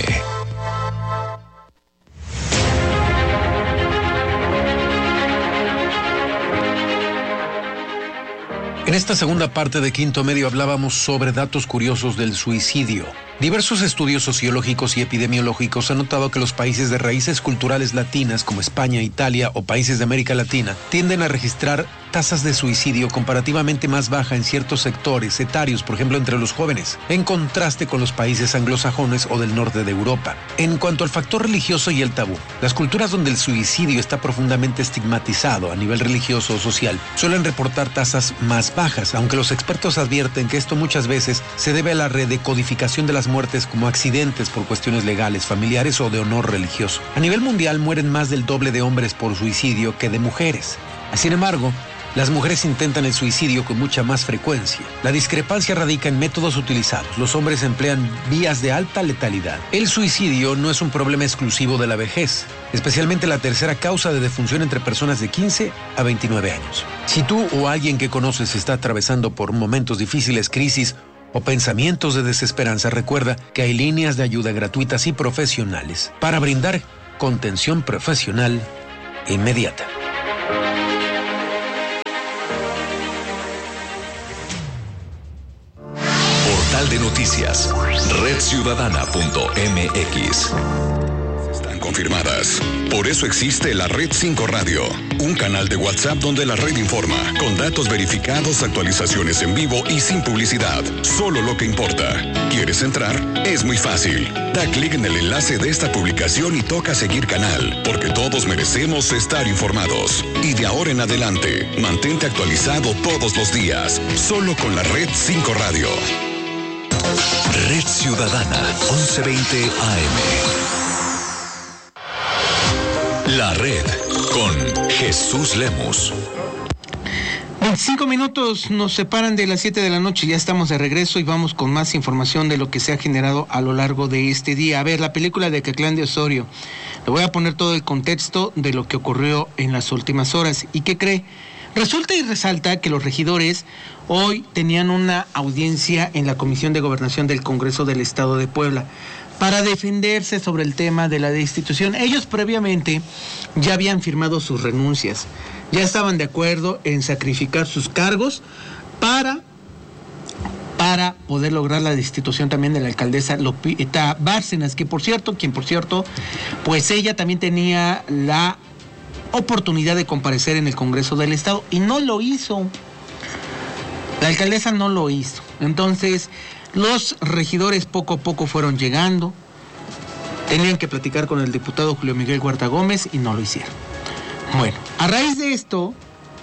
En esta segunda parte de Quinto Medio hablábamos sobre datos curiosos del suicidio. Diversos estudios sociológicos y epidemiológicos han notado que los países de raíces culturales latinas como España, Italia o países de América Latina tienden a registrar tasas de suicidio comparativamente más bajas en ciertos sectores etarios, por ejemplo entre los jóvenes, en contraste con los países anglosajones o del norte de Europa. En cuanto al factor religioso y el tabú, las culturas donde el suicidio está profundamente estigmatizado a nivel religioso o social suelen reportar tasas más bajas, aunque los expertos advierten que esto muchas veces se debe a la redecodificación de las muertes como accidentes por cuestiones legales, familiares o de honor religioso. A nivel mundial mueren más del doble de hombres por suicidio que de mujeres. Sin embargo, Las mujeres intentan el suicidio con mucha más frecuencia. La discrepancia radica en métodos utilizados. Los hombres emplean vías de alta letalidad. El suicidio no es un problema exclusivo de la vejez, especialmente la tercera causa de defunción entre personas de 15 a 29 años. Si tú o alguien que conoces está atravesando por momentos difíciles, crisis o pensamientos de desesperanza, recuerda que hay líneas de ayuda gratuitas y profesionales para brindar contención profesional inmediata. Portal de noticias, redciudadana.mx. Están confirmadas. Por eso existe la Red 5 Radio, un canal de WhatsApp donde la red informa, con datos verificados, actualizaciones en vivo y sin publicidad. Solo lo que importa. ¿Quieres entrar? Es muy fácil. Da clic en el enlace de esta publicación y toca seguir canal, porque todos merecemos estar informados. Y de ahora en adelante, mantente actualizado todos los días, solo con la Red 5 Radio. Red Ciudadana, 1120 AM. La Red, con Jesús Lemus. 25 minutos nos separan de las 7 de la noche, ya estamos de regreso y vamos con más información de lo que se ha generado a lo largo de este día. A ver, la película de Acatlán de Osorio. Le voy a poner todo el contexto de lo que ocurrió en las últimas horas. ¿Y qué cree? Resulta y resalta que los regidores hoy tenían una audiencia en la Comisión de Gobernación del Congreso del Estado de Puebla para defenderse sobre el tema de la destitución. Ellos previamente ya habían firmado sus renuncias, ya estaban de acuerdo en sacrificar sus cargos para poder lograr la destitución también de la alcaldesa Lupita Bárcenas, quien por cierto, pues ella también tenía la oportunidad de comparecer en el Congreso del Estado y no lo hizo. La alcaldesa no lo hizo. Entonces, los regidores poco a poco fueron llegando, tenían que platicar con el diputado Julio Miguel Huerta Gómez y no lo hicieron. Bueno, a raíz de esto,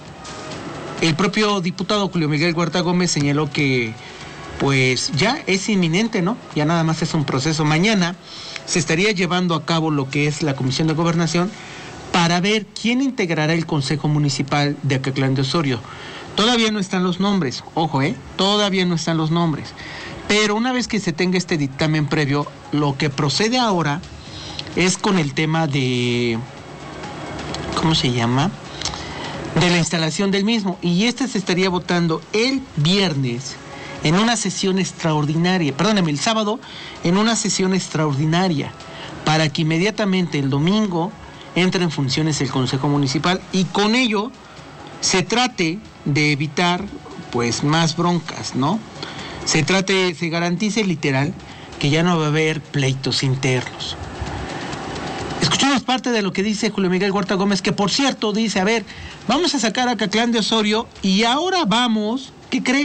el propio diputado Julio Miguel Huerta Gómez señaló que pues ya es inminente, ¿no? Ya nada más es un proceso. Mañana se estaría llevando a cabo lo que es la Comisión de Gobernación para ver quién integrará el Consejo Municipal de Acatlán de Osorio. Todavía no están los nombres, ojo, todavía no están los nombres. Pero una vez que se tenga este dictamen previo, lo que procede ahora es con el tema de, ¿cómo se llama?, de la instalación del mismo. Y se estaría votando el viernes en una sesión extraordinaria, el sábado en una sesión extraordinaria, para que inmediatamente el domingo entre en funciones el Consejo Municipal y con ello se trate de evitar pues más broncas, ¿no? Se garantice literal que ya no va a haber pleitos internos. Escuchamos parte de lo que dice Julio Miguel Huerta Gómez, que por cierto dice, a ver, vamos a sacar a Acatlán de Osorio y ahora vamos, ¿qué cree?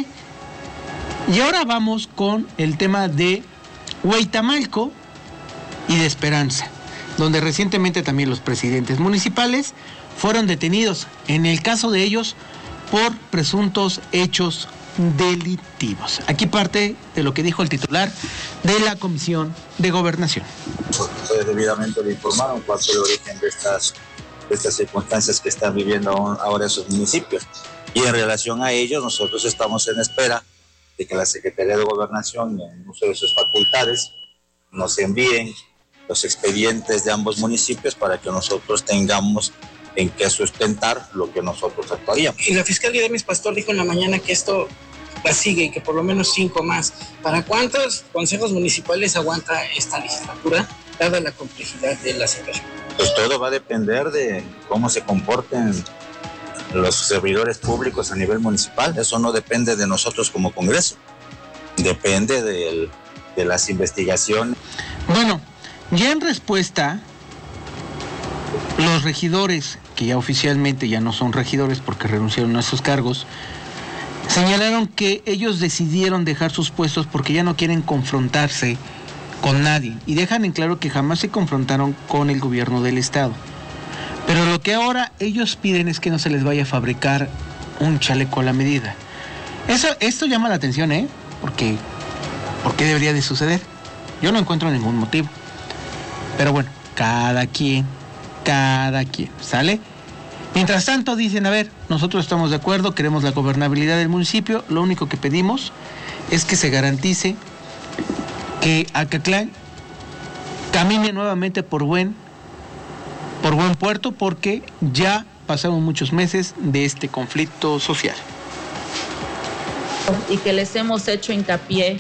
Y ahora vamos con el tema de Hueytamalco y de Esperanza, donde recientemente también los presidentes municipales fueron detenidos, en el caso de ellos, por presuntos hechos delictivos. Aquí parte de lo que dijo el titular de la Comisión de Gobernación. Ustedes debidamente le informaron cuál fue el origen de estas circunstancias que están viviendo ahora esos municipios. Y en relación a ellos, nosotros estamos en espera de que la Secretaría de Gobernación, en uso de sus facultades, nos envíen los expedientes de ambos municipios para que nosotros tengamos en qué sustentar lo que nosotros actuaríamos. Y la fiscal Didemis Pastor dijo en la mañana que esto la sigue y que por lo menos 5 más. ¿Para cuántos consejos municipales aguanta esta legislatura, dada la complejidad de la situación? Pues todo va a depender de cómo se comporten los servidores públicos a nivel municipal. Eso no depende de nosotros como Congreso, depende de las investigaciones. Bueno, ya en respuesta, los regidores, que ya oficialmente ya no son regidores porque renunciaron a sus cargos, señalaron que ellos decidieron dejar sus puestos porque ya no quieren confrontarse con nadie y dejan en claro que jamás se confrontaron con el gobierno del estado. Pero lo que ahora ellos piden es que no se les vaya a fabricar un chaleco a la medida. Esto llama la atención, porque ¿por qué debería de suceder? Yo no encuentro ningún motivo. Pero bueno, cada quien, ¿sale? Mientras tanto dicen, a ver, nosotros estamos de acuerdo, queremos la gobernabilidad del municipio, lo único que pedimos es que se garantice que Acatlán camine nuevamente por buen puerto, porque ya pasaron muchos meses de este conflicto social. Y que les hemos hecho hincapié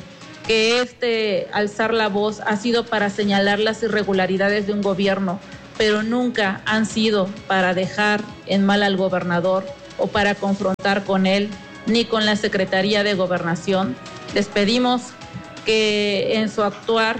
que alzar la voz ha sido para señalar las irregularidades de un gobierno, pero nunca han sido para dejar en mal al gobernador o para confrontar con él, ni con la Secretaría de Gobernación. Les pedimos que en su actuar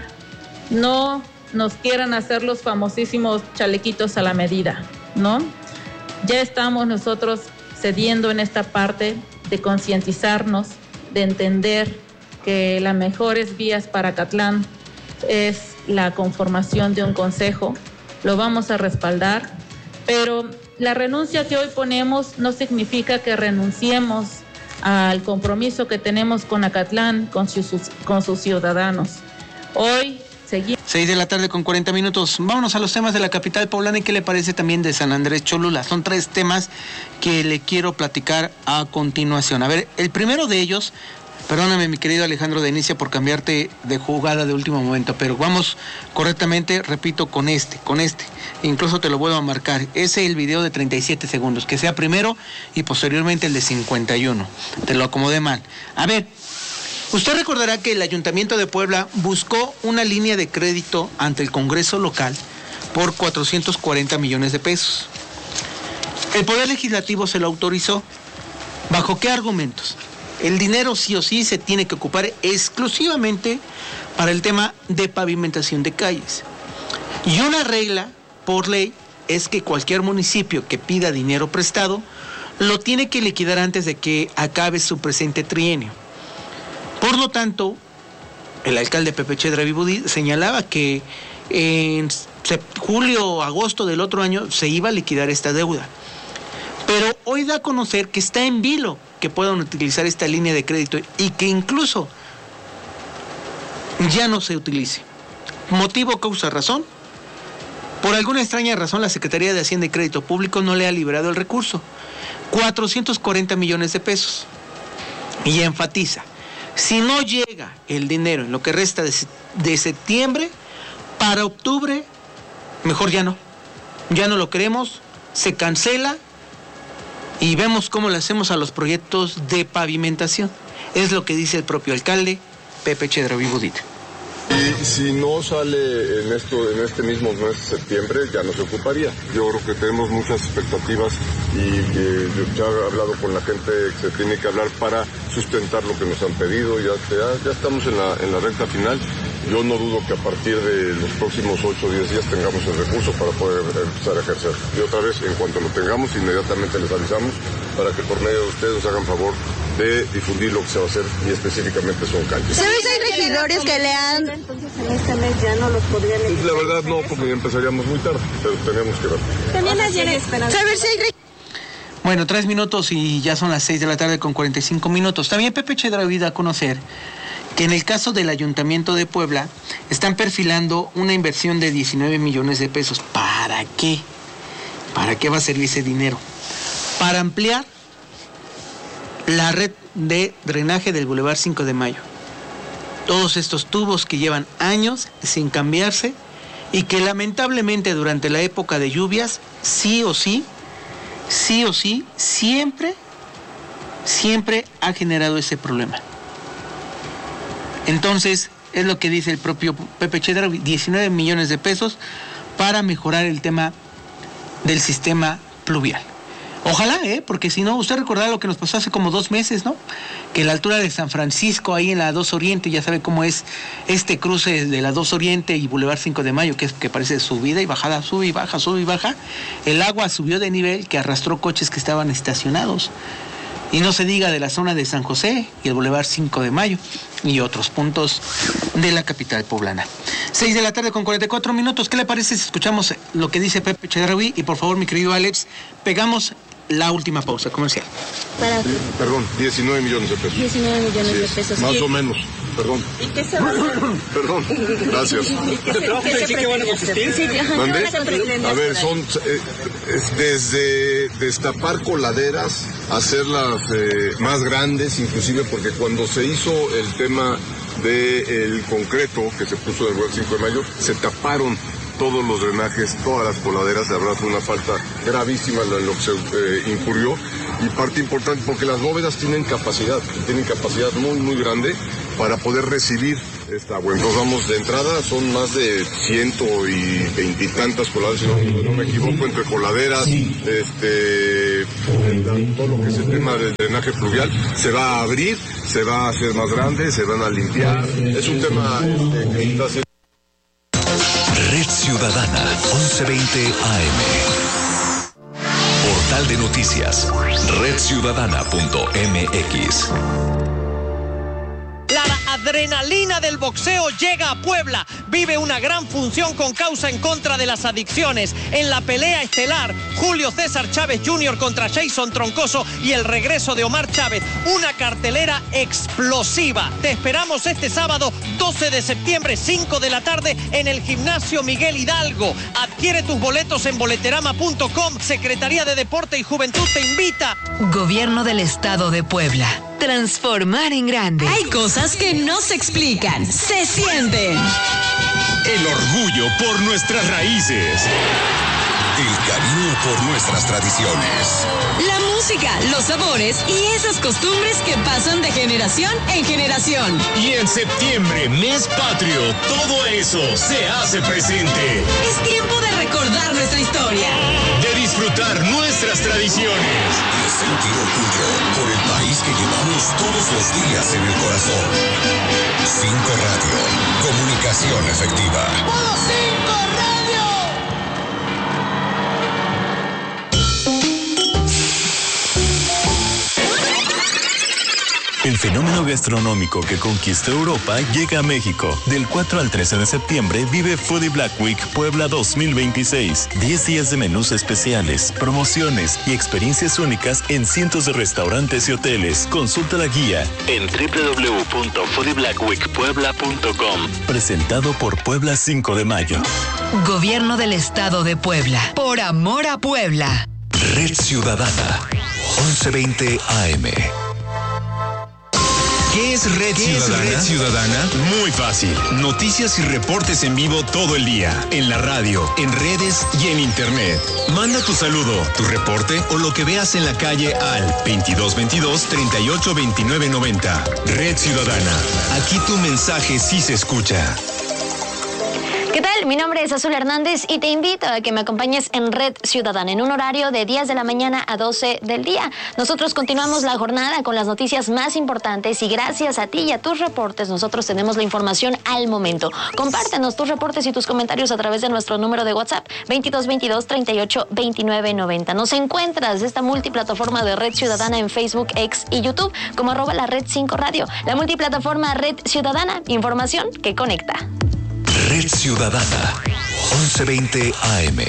no nos quieran hacer los famosísimos chalequitos a la medida, ¿no? Ya estamos nosotros cediendo en esta parte de concientizarnos, de entender que las mejores vías para Acatlán es la conformación de un consejo. Lo vamos a respaldar, pero la renuncia que hoy ponemos no significa que renunciemos al compromiso que tenemos con Acatlán, con sus ciudadanos. Hoy seguimos. 6 de la tarde con 40 minutos. Vámonos a los temas de la capital poblana y qué le parece también de San Andrés Cholula. Son 3 temas que le quiero platicar a continuación. A ver, el primero de ellos, perdóname mi querido Alejandro de Inicia por cambiarte de jugada de último momento, pero vamos correctamente, repito, con este. Incluso te lo vuelvo a marcar. Ese es el video de 37 segundos, que sea primero y posteriormente el de 51. Te lo acomodé mal. A ver, usted recordará que el Ayuntamiento de Puebla buscó una línea de crédito ante el Congreso local por 440 millones de pesos. El Poder Legislativo se lo autorizó. ¿Bajo qué argumentos? El dinero sí o sí se tiene que ocupar exclusivamente para el tema de pavimentación de calles. Y una regla por ley es que cualquier municipio que pida dinero prestado lo tiene que liquidar antes de que acabe su presente trienio. Por lo tanto, el alcalde Pepe Chedra Vivudí señalaba que en julio o agosto del otro año se iba a liquidar esta deuda. Pero hoy da a conocer que está en vilo que puedan utilizar esta línea de crédito y que incluso ya no se utilice. ¿Motivo, causa, razón? Por alguna extraña razón, la Secretaría de Hacienda y Crédito Público no le ha liberado el recurso. 440 millones de pesos. Y enfatiza, si no llega el dinero en lo que resta de septiembre, para octubre, mejor ya no lo queremos, se cancela y vemos cómo le hacemos a los proyectos de pavimentación. Es lo que dice el propio alcalde, Pepe Chedra Vivudí. Y si no sale en este mismo mes de septiembre, ya no se ocuparía. Yo creo que tenemos muchas expectativas y que ya he hablado con la gente que se tiene que hablar para sustentar lo que nos han pedido. Ya estamos en la recta final. Yo no dudo que a partir de los próximos 8 o 10 días tengamos el recurso para poder empezar a ejercer. Y otra vez, en cuanto lo tengamos, inmediatamente les avisamos para que por medio de ustedes nos hagan favor de difundir lo que se va a hacer y específicamente son calles. ¿Sabes si hay regidores que le han...? Entonces en este mes ya no los podrían... Pues la verdad no, porque ya empezaríamos muy tarde, pero tenemos que ver. También ayer esperanza. ¿Sabes si hay Bueno, 3 minutos y ya son las 6 de la tarde con 45 minutos. También Pepe Chedra Vivudí da a conocer que en el caso del Ayuntamiento de Puebla están perfilando una inversión de 19 millones de pesos. ¿Para qué? ¿Para qué va a servir ese dinero? Para ampliar la red de drenaje del Boulevard 5 de Mayo. Todos estos tubos que llevan años sin cambiarse y que lamentablemente durante la época de lluvias, sí o sí, siempre ha generado ese problema. Entonces, es lo que dice el propio Pepe Chedra, 19 millones de pesos para mejorar el tema del sistema pluvial. Ojalá, porque si no, usted recordará lo que nos pasó hace como 2 meses, ¿no? Que la altura de San Francisco, ahí en la 2 Oriente, ya sabe cómo es este cruce de la 2 Oriente y Boulevard 5 de Mayo, que parece subida y bajada, sube y baja. El agua subió de nivel que arrastró coches que estaban estacionados. Y no se diga de la zona de San José y el Boulevard 5 de Mayo y otros puntos de la capital poblana. 6 de la tarde con 44 minutos. ¿Qué le parece si escuchamos lo que dice Pepe Chedra Vivudí? Y por favor, mi querido Alex, pegamos la última pausa comercial. Perdón, 19 millones de pesos. 19 millones de pesos. Más o menos. Perdón. ¿Y qué se va a hacer? Perdón, gracias. A ver, son desde destapar coladeras, hacerlas más grandes, inclusive porque cuando se hizo el tema del concreto que se puso en el 5 de mayo, se taparon todos los drenajes, todas las coladeras. La verdad fue una falta gravísima lo que se incurrió, y parte importante porque las bóvedas tienen capacidad muy muy grande para poder recibir esta agua. Entonces vamos de entrada, son más de 120 y tantas coladeras, si no me equivoco, entre coladeras, todo lo que es el tema del drenaje pluvial, se va a abrir, se va a hacer más grande, se van a limpiar. Es un tema que está haciendo. Red Ciudadana, 1120 AM. Portal de noticias, redciudadana.mx. La adrenalina del boxeo llega a Puebla. Vive una gran función con causa en contra de las adicciones. En la pelea estelar, Julio César Chávez Jr. contra Jason Troncoso y el regreso de Omar Chávez. Una cartelera explosiva. Te esperamos este sábado 12 de septiembre, 5 de la tarde, en el Gimnasio Miguel Hidalgo. Adquiere tus boletos en boleterama.com. Secretaría de Deporte y Juventud te invita. Gobierno del Estado de Puebla. Transformar en grande. Hay cosas que no se explican, se sienten. El orgullo por nuestras raíces. El cariño por nuestras tradiciones. La música, los sabores y esas costumbres que pasan de generación en generación. Y en septiembre, mes patrio, todo eso se hace presente. Es tiempo de recordar nuestra historia. De disfrutar nuestras tradiciones. De sentir orgullo por el país que llevamos todos los días en el corazón. 5 Radio, comunicación efectiva. ¡Modo 5 Radio! El fenómeno gastronómico que conquistó Europa llega a México. Del 4 al 13 de septiembre vive Foodie Black Week Puebla 2026. 10 días de menús especiales, promociones y experiencias únicas en cientos de restaurantes y hoteles. Consulta la guía en www.foodieblackweekpuebla.com. Presentado por Puebla 5 de Mayo. Gobierno del Estado de Puebla. Por amor a Puebla. Red Ciudadana, 1120 AM. ¿Qué es Red Ciudadana? Muy fácil. Noticias y reportes en vivo todo el día. En la radio, en redes y en internet. Manda tu saludo, tu reporte o lo que veas en la calle al 2222-382990. Red Ciudadana. Aquí tu mensaje sí se escucha. ¿Qué tal? Mi nombre es Azul Hernández y te invito a que me acompañes en Red Ciudadana en un horario de 10 de la mañana a 12 del día. Nosotros continuamos la jornada con las noticias más importantes y gracias a ti y a tus reportes nosotros tenemos la información al momento. Compártenos tus reportes y tus comentarios a través de nuestro número de WhatsApp 2222-382990. Nos encuentras esta multiplataforma de Red Ciudadana en Facebook, X y YouTube como @la Red 5 Radio. La multiplataforma Red Ciudadana, información que conecta. Red Ciudadana, 1120 AM.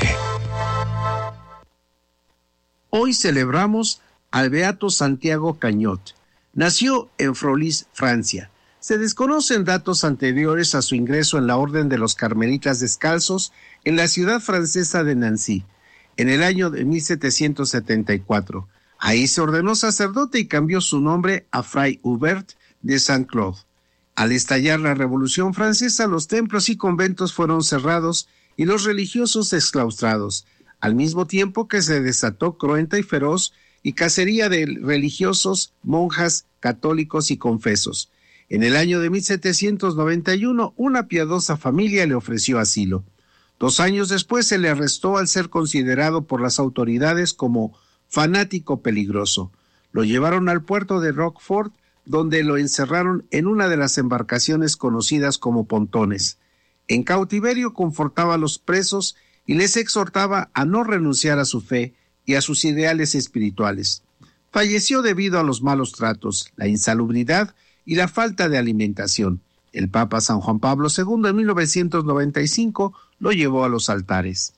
Hoy celebramos al beato Santiago Cañot. Nació en Frolis, Francia. Se desconocen datos anteriores a su ingreso en la Orden de los Carmelitas Descalzos en la ciudad francesa de Nancy, en el año de 1774. Ahí se ordenó sacerdote y cambió su nombre a Fray Hubert de Saint-Claude. Al estallar la Revolución Francesa, los templos y conventos fueron cerrados y los religiosos exclaustrados, al mismo tiempo que se desató cruenta y feroz y cacería de religiosos, monjas, católicos y confesos. En el año de 1791, una piadosa familia le ofreció asilo. 2 años después se le arrestó al ser considerado por las autoridades como fanático peligroso. Lo llevaron al puerto de Roquefort, donde lo encerraron en una de las embarcaciones conocidas como pontones. En cautiverio confortaba a los presos y les exhortaba a no renunciar a su fe y a sus ideales espirituales. Falleció debido a los malos tratos, la insalubridad y la falta de alimentación. El Papa San Juan Pablo II en 1995 lo llevó a los altares.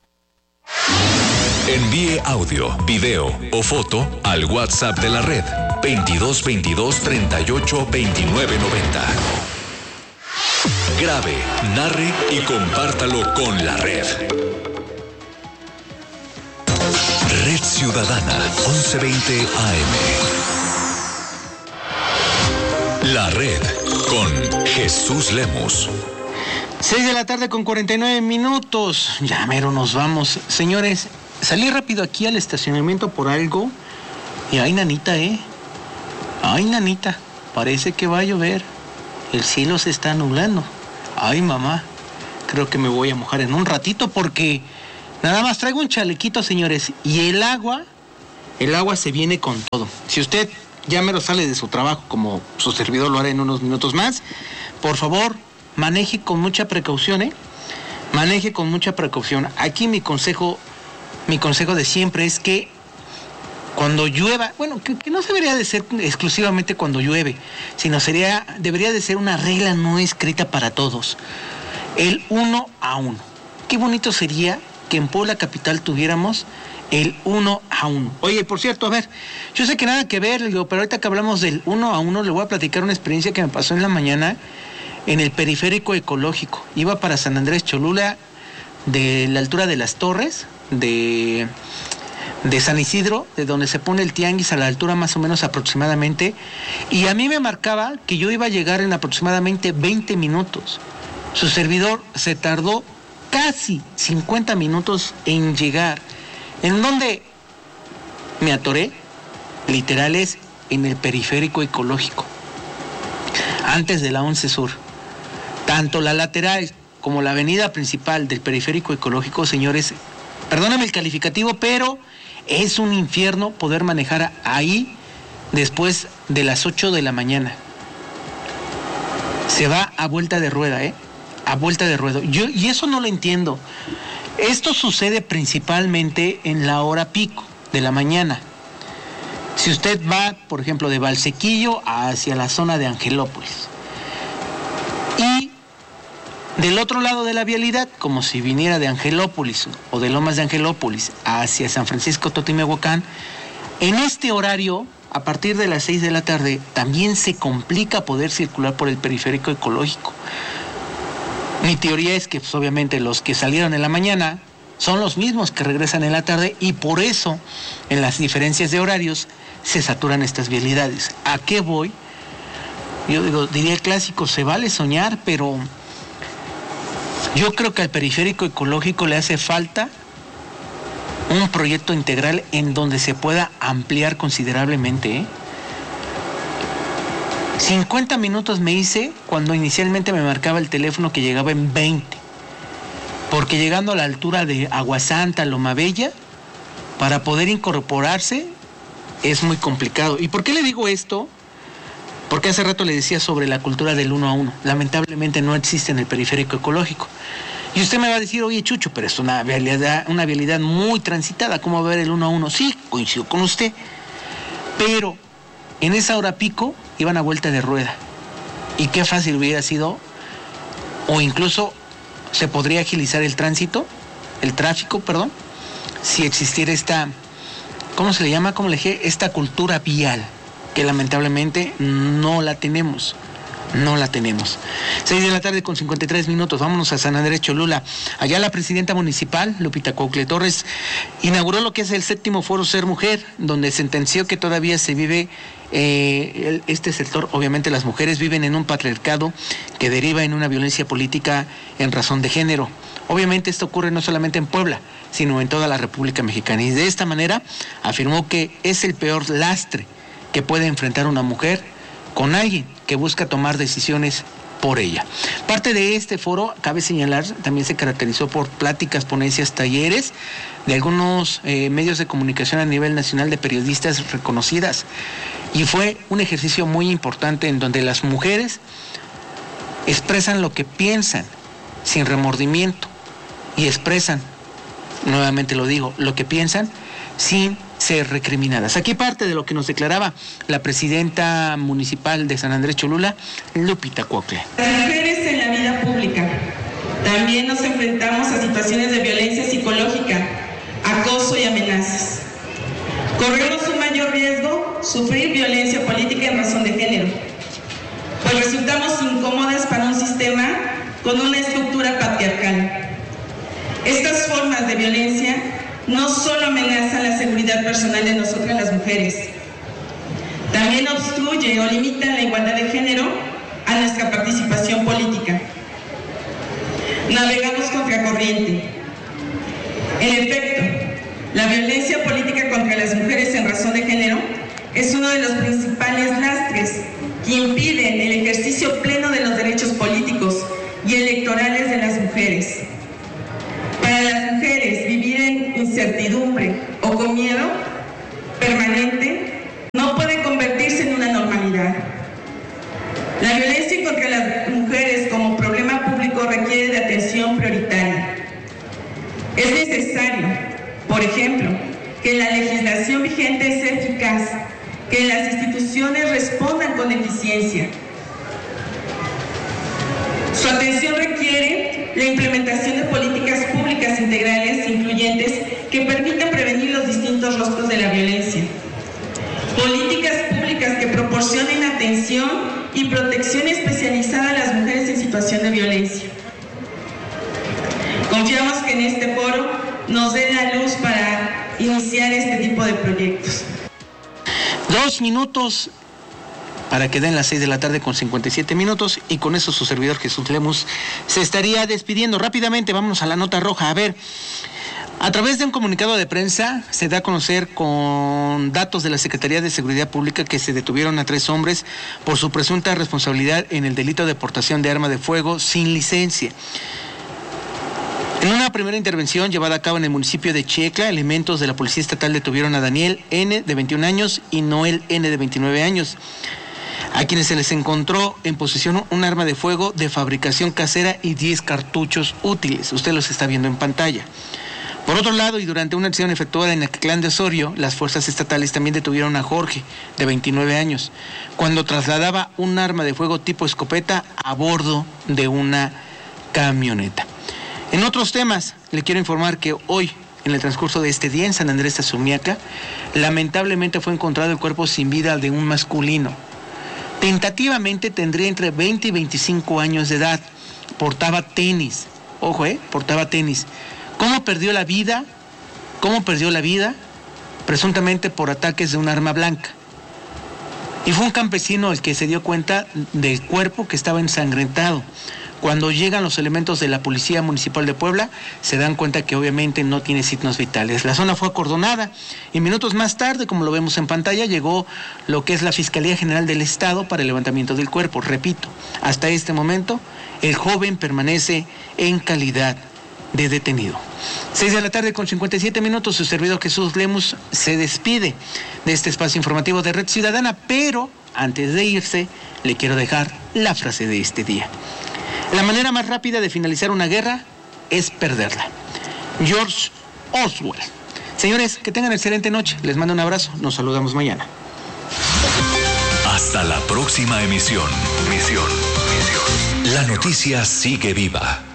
Envíe audio, video o foto al WhatsApp de la red 2222-382990. Grabe, narre y compártalo con la red. Red Ciudadana, 1120 AM. La red con Jesús Lemus. 6 de la tarde con 49 minutos. Ya mero nos vamos. Señores, salí rápido aquí al estacionamiento por algo. Y ay, nanita, ay, nanita, parece que va a llover. El cielo se está nublando. Ay, mamá, creo que me voy a mojar en un ratito porque nada más traigo un chalequito, señores. Y el agua se viene con todo. Si usted ya mero sale de su trabajo, como su servidor lo hará en unos minutos más, por favor, maneje con mucha precaución, Maneje con mucha precaución. Aquí mi consejo de siempre es que cuando llueva, bueno, que no debería de ser exclusivamente cuando llueve, sino debería de ser una regla no escrita para todos. El 1 a 1. Qué bonito sería que en Puebla capital tuviéramos el 1 a 1. Oye, por cierto, a ver, yo sé que nada que ver, pero ahorita que hablamos del 1 a 1, le voy a platicar una experiencia que me pasó en la mañana en el periférico ecológico. Iba para San Andrés Cholula, de la altura de las Torres, de San Isidro, de donde se pone el tianguis, a la altura más o menos aproximadamente, y a mí me marcaba que yo iba a llegar en aproximadamente 20 minutos. Su servidor se tardó casi 50 minutos en llegar. ¿En dónde me atoré? Literal es en el periférico ecológico, antes de la 11 Sur. Tanto la lateral como la avenida principal del periférico ecológico, señores, perdóname el calificativo, pero es un infierno poder manejar ahí después de las 8 de la mañana. Se va a vuelta de rueda, a vuelta de ruedo. Y eso no lo entiendo. Esto sucede principalmente en la hora pico de la mañana. Si usted va, por ejemplo, de Valsequillo hacia la zona de Angelópolis, y del otro lado de la vialidad, como si viniera de Angelópolis o de Lomas de Angelópolis hacia San Francisco Totimehuacán, en este horario, a partir de las 6 de la tarde, también se complica poder circular por el periférico ecológico. Mi teoría es que, pues, obviamente, los que salieron en la mañana son los mismos que regresan en la tarde, y por eso, en las diferencias de horarios, se saturan estas vialidades. ¿A qué voy? Yo diría el clásico, se vale soñar, pero yo creo que al periférico ecológico le hace falta un proyecto integral en donde se pueda ampliar considerablemente. 50 minutos me hice cuando inicialmente me marcaba el teléfono que llegaba en 20. Porque llegando a la altura de Aguasanta, Loma Bella, para poder incorporarse es muy complicado. ¿Y por qué le digo esto? Porque hace rato le decía sobre la cultura del 1 a 1. Lamentablemente no existe en el periférico ecológico. Y usted me va a decir, oye, Chucho, pero es una vialidad muy transitada, ¿cómo va a haber el 1 a 1? Sí, coincido con usted. Pero en esa hora pico iban a vuelta de rueda. Y qué fácil hubiera sido, o incluso se podría agilizar el tráfico, si existiera esta, ¿cómo se le llama? ¿Cómo le dije? Esta cultura vial, que lamentablemente no la tenemos. 6 de la tarde con 53 minutos. Vámonos a San Andrés Cholula. Allá la presidenta municipal, Lupita Cuauhtlé Torres, inauguró lo que es el 7º Foro Ser Mujer, donde sentenció que todavía se vive este sector. Obviamente las mujeres viven en un patriarcado que deriva en una violencia política en razón de género. Obviamente esto ocurre no solamente en Puebla, sino en toda la República Mexicana. Y de esta manera afirmó que es el peor lastre que puede enfrentar una mujer con alguien que busca tomar decisiones por ella. Parte de este foro, cabe señalar, también se caracterizó por pláticas, ponencias, talleres de algunos medios de comunicación a nivel nacional, de periodistas reconocidas. Y fue un ejercicio muy importante en donde las mujeres expresan lo que piensan sin remordimiento, y expresan, nuevamente lo digo, lo que piensan sin ser recriminadas. Aquí parte de lo que nos declaraba la presidenta municipal de San Andrés Cholula, Lupita Cuauhtlé. Las mujeres en la vida pública también nos enfrentamos a situaciones de violencia psicológica, acoso y amenazas. Corremos un mayor riesgo sufrir violencia política en razón de género, pues resultamos incómodas para un sistema con una estructura patriarcal. Estas formas de violencia no solo amenazan la seguridad personal de nosotras las mujeres, también obstruye o limitan la igualdad de género a nuestra participación política. Navegamos contracorriente. En efecto, la violencia política contra las mujeres en razón de género es uno de los principales lastres que impiden el ejercicio pleno de los derechos políticos y electorales de las mujeres. Para las mujeres, vivir en incertidumbre o con miedo permanente no puede convertirse en una normalidad. La violencia contra las mujeres como problema público requiere de atención prioritaria. Es necesario, por ejemplo, que la legislación vigente sea eficaz, que las instituciones respondan con eficiencia. Su atención requiere la implementación de políticas públicas integrales e incluyentes que permitan prevenir los distintos rostros de la violencia. Políticas públicas que proporcionen atención y protección especializada a las mujeres en situación de violencia. Confiamos que en este foro nos dé la luz para iniciar este tipo de proyectos. 2 minutos para que den las 6 de la tarde con 57 minutos y con eso su servidor Jesús Lemus se estaría despidiendo. Rápidamente, vámonos a la nota roja. A ver, a través de un comunicado de prensa se da a conocer con datos de la Secretaría de Seguridad Pública que se detuvieron a 3 hombres por su presunta responsabilidad en el delito de portación de arma de fuego sin licencia. En una primera intervención llevada a cabo en el municipio de Checla, elementos de la Policía Estatal detuvieron a Daniel N., de 21 años, y Noel N., de 29 años, a quienes se les encontró en posesión un arma de fuego de fabricación casera y 10 cartuchos útiles. Usted los está viendo en pantalla. Por otro lado, y durante una acción efectuada en Aquitlán de Osorio, las fuerzas estatales también detuvieron a Jorge, de 29 años, cuando trasladaba un arma de fuego tipo escopeta a bordo de una camioneta. En otros temas, le quiero informar que hoy, en el transcurso de este día en San Andrés Tazumiaca, lamentablemente fue encontrado el cuerpo sin vida de un masculino. Tentativamente tendría entre 20 y 25 años de edad. Portaba tenis. Ojo, portaba tenis. ¿Cómo perdió la vida? Presuntamente por ataques de un arma blanca. Y fue un campesino el que se dio cuenta del cuerpo que estaba ensangrentado. Cuando llegan los elementos de la Policía Municipal de Puebla, se dan cuenta que obviamente no tiene signos vitales. La zona fue acordonada y minutos más tarde, como lo vemos en pantalla, llegó lo que es la Fiscalía General del Estado para el levantamiento del cuerpo. Repito, hasta este momento, el joven permanece en calidad de detenido. 6 de la tarde con 57 minutos, su servidor Jesús Lemus se despide de este espacio informativo de Red Ciudadana, pero antes de irse, le quiero dejar la frase de este día. La manera más rápida de finalizar una guerra es perderla. George Orwell. Señores, que tengan excelente noche. Les mando un abrazo. Nos saludamos mañana. Hasta la próxima emisión. La noticia sigue viva.